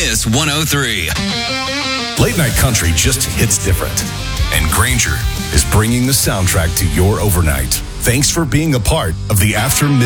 miss 103. Late night country just hits different. And Granger is bringing the soundtrack to your overnight. Thanks for being a part of the After